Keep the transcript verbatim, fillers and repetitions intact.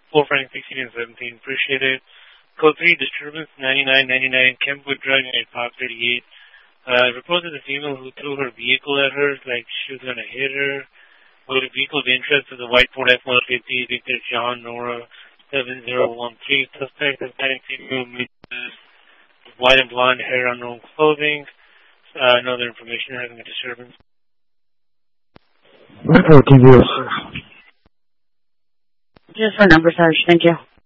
four Frank sixteen and seventeen. Appreciate it. Code three, disturbance ninety-nine ninety-nine, Kempwood Drive, United Park thirty-eight. Uh, reported the female who threw her vehicle at her, like she was going to hit her. Motor vehicle of interest is a white Ford F one fifty, Victor John Nora seven zero one three. Suspect Hispanic female, white and blonde hair, unknown clothing. Uh, no other information having a disturbance. Okay, yes. Just for number, Sarge. Thank you.